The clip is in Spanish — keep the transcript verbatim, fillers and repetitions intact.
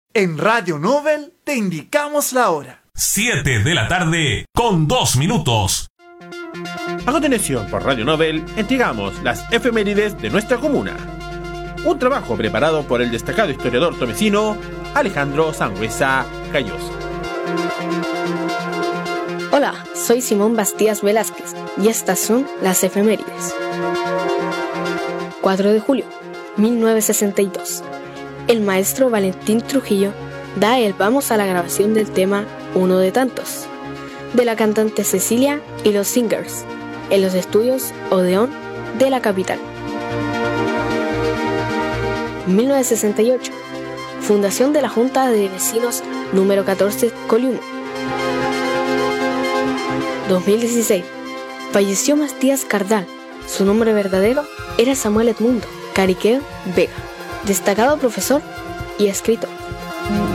En Radio Nobel te indicamos la hora. siete de la tarde con dos minutos. A continuación, por Radio Nobel, entregamos las efemérides de nuestra comuna. Un trabajo preparado por el destacado historiador tomecino Alejandro Sangüesa Calloso. Hola, soy Simón Bastías Velázquez y estas son las efemérides. cuatro de julio, mil novecientos sesenta y dos. El maestro Valentín Trujillo da el vamos a la grabación del tema Uno de Tantos, de la cantante Cecilia y los Singers, en los estudios Odeón de la capital. mil novecientos sesenta y ocho. Fundación de la Junta de Vecinos número catorce Coliumo. dos mil dieciséis. Falleció Matías Cardal. Su nombre verdadero era Samuel Edmundo Cariqueo Vega, destacado profesor y escritor.